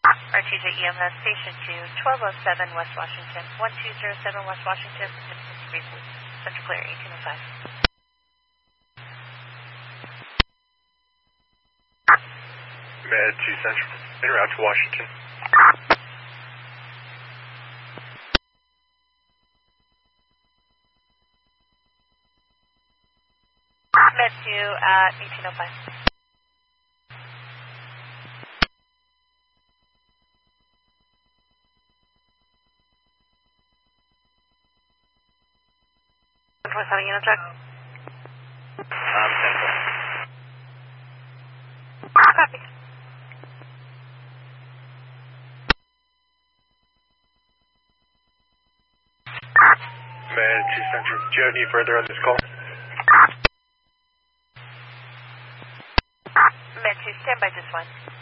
RTJ EMS Station 2, 1207 West Washington, 1207 West Washington, Mississippi, Central Clear, 1805. Med 2 Central, en route to Washington. Med 2 at 1805. What's having unit check? Central. Copy. Med 2 Central, do you have any further on this call? Med 2, stand by just one.